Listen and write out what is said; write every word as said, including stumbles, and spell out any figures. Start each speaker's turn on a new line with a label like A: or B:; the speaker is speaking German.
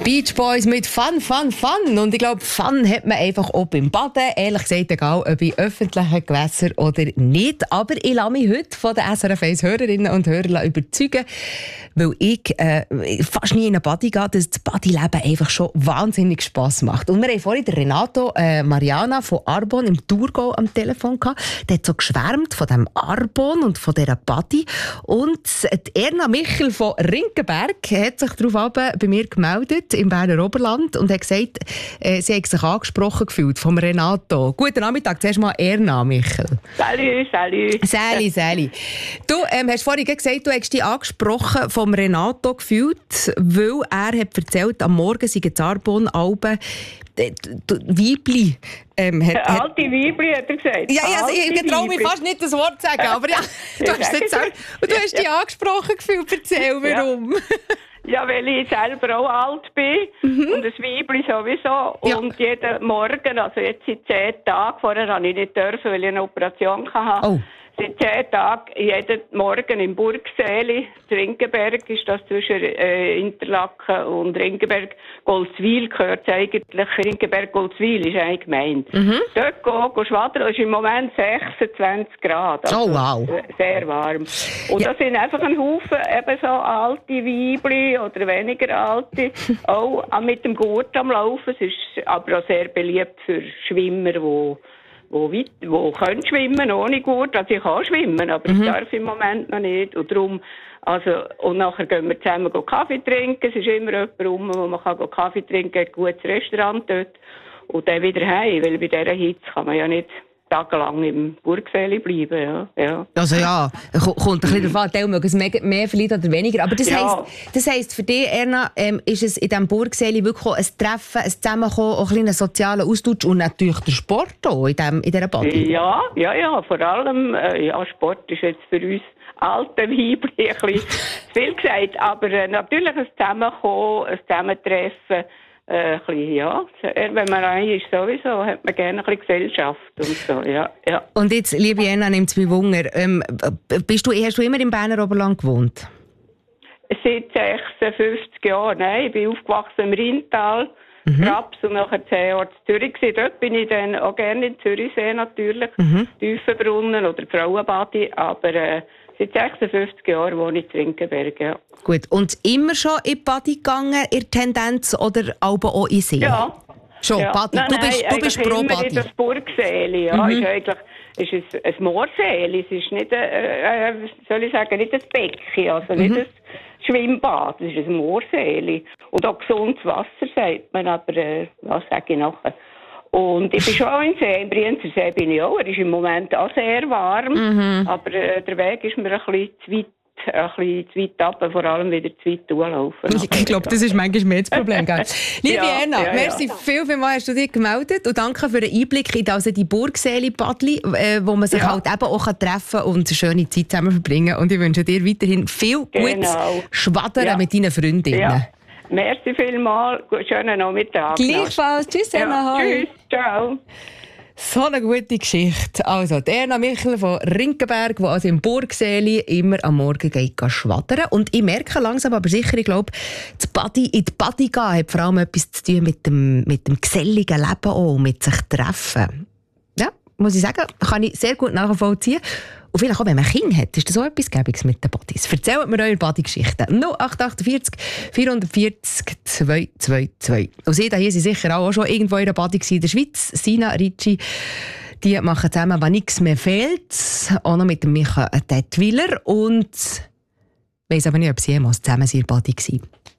A: Beach Boys mit Fun, Fun, Fun. Und ich glaube, Fun hat man einfach auch beim Baden. Ehrlich gesagt, egal ob in öffentlichen Gewässern oder nicht. Aber ich lasse mich heute von den S R F eins Hörerinnen und Hörern überzeugen, weil ich äh, fast nie in eine Badi gehe, dass das Badileben einfach schon wahnsinnig Spass macht. Und wir haben vorhin Renato äh, Mariana von Arbon im Thurgau am Telefon gehabt. Der hat so geschwärmt von dem Arbon und von dieser Badi. Und die Erna Michel von Rinkenberg hat sich darauf bei mir gemeldet im Berner Oberland und hat gesagt, äh, sie hat sich angesprochen gefühlt vom Renato. Guten Nachmittag, zuerst mal Erna Michel.
B: Salut, salut.
A: Sali, Sali. Du ähm, hast vorhin gesagt, du hast dich angesprochen vom Renato gefühlt, weil er hat erzählt, am Morgen sei das Arbon-Alben Weibli. Ähm, hat, hat,
B: alte Weibli, hat er gesagt.
A: Ja, ja, ich traue mich fast nicht das Wort zu sagen, aber ja, du hast es jetzt auch, und du hast dich angesprochen gefühlt. Erzähl, warum?
B: Ja, weil ich selber auch alt bin mhm. und das Weibli sowieso. Ja. Und jeden Morgen, also jetzt seit zehn Tagen, vorher habe ich nicht dürfen, weil ich eine Operation hatte. Oh. Seit zehn Tagen, jeden Morgen im Burgsäli, Rinkenberg, ist das zwischen äh, Interlaken und Rinkenberg. Goldswil gehört eigentlich, Rinkenberg-Goldswil ist eine Gemeinde. Mhm. Dort gehen, gehen schwadern, es ist im Moment sechsundzwanzig Grad. Also
A: oh, wow.
B: Sehr warm. Und ja. Das sind einfach ein Haufen eben so alte Weibli oder weniger alte, auch mit dem Gurt am Laufen. Es ist aber auch sehr beliebt für Schwimmer, die Wo, weit, wo können schwimmen ohne Gurt. Also ich kann schwimmen, aber mhm. ich darf im Moment noch nicht. Und darum, also, und nachher gehen wir zusammen Kaffee trinken. Es ist immer jemand rum, wo man kann Kaffee trinken kann, ein gutes Restaurant dort. Und dann wieder heim, weil bei dieser Hitze kann man ja nicht tagelang im Burgsäli bleiben. Ja. Ja.
A: Also ja, kommt ein bisschen davon, mögen es mehr, mehr vielleicht oder weniger. Aber das, ja. heisst, das heisst für dich, Erna, ähm, ist es in diesem Burgsäli wirklich auch ein Treffen, ein Zusammenkommen, auch ein sozialer Austausch und natürlich der Sport auch in, dem, in dieser Badi?
B: Ja, ja, ja, vor allem äh, ja, Sport ist jetzt für uns alte Weibli ein bisschen zu viel gesagt, aber äh, natürlich ein Zusammenkommen, ein Zusammentreffen. Äh, ein bisschen, ja. Wenn man rein ist, sowieso, hat man gerne ein bisschen Gesellschaft und so, ja. ja.
A: Und jetzt, liebe Anna, nimmt es mich Wunder. Ähm, bist du, hast du immer im Berner Oberland gewohnt?
B: Seit sechsundfünfzig Jahren, nein. Ich bin aufgewachsen im Rheintal, mhm. Raps und nachher zehn Jahre in Zürich gewesen. Dort bin ich dann auch gerne in Zürichsee natürlich, mhm. Tiefenbrunnen oder Frauenbadi, aber äh, seit sechsundfünfzig Jahren wohne ich in Rinkenberg, ja.
A: Gut, und immer schon in Badi gegangen, in Tendenz oder auch in See?
B: Ja.
A: Schon,
B: ja.
A: Badi.
B: Nein,
A: du bist,
B: nein,
A: du bist pro
B: immer
A: Badi?
B: In das Burgsäli, ja. Mhm. Ist eigentlich ist es ein Moorsäli, es ist nicht, äh, soll ich sagen, nicht ein Becken, also nicht mhm. ein Schwimmbad, es ist ein Moorsäli. Und auch gesundes Wasser, sagt man, aber äh, was sage ich nachher? Und ich bin schon auch im See, im Brienzersee bin ich auch. Er ist im Moment auch sehr warm, mhm. aber äh, der Weg ist mir ein bisschen zu weit, ein bisschen zu weit ab, vor allem wieder zu weit durchlaufen.
A: Ich, ich glaube, das ist manchmal mehr das Problem. Gell? Liebe ja, Erna,
B: ja,
A: merci
B: ja.
A: viel, viel mal hast du dich gemeldet und danke für den Einblick in also die Burgsäli-Badli, äh, wo man sich ja. halt eben auch treffen kann und eine schöne Zeit zusammen verbringen. Und ich wünsche dir weiterhin viel
B: genau.
A: gutes Schwadern
B: ja.
A: mit deinen Freundinnen.
B: Ja. Merci vielmals. Schönen Nachmittag.
A: Gleichfalls. Tschüss, Erna.
B: Ja, tschüss. Ciao.
A: So eine gute Geschichte. Also, die Erna Michel von Rinkenberg, die also im Burgsäli immer am Morgen geht schwadern. Und ich merke langsam, aber sicher, ich glaube, das Badi, in die Badi gehen hat vor allem etwas zu tun mit dem, mit dem geselligen Leben auch, mit sich treffen. Ja, muss ich sagen, kann ich sehr gut nachvollziehen. Und vielleicht auch, wenn man Kinder hat, ist das so etwas Gäbiges mit den Badis. Erzählt mir eure Badi-Geschichten. null acht acht vier vier vier zwei zwei zwei. Und sie hier sind sicher auch schon irgendwo in der Badi in der Schweiz. Sina, Ricci, die machen zusammen, wenn nichts mehr fehlt. Auch noch mit dem Micha Tettwiler. Und ich weiss aber nicht, ob sie jemals zusammen in der Badi waren.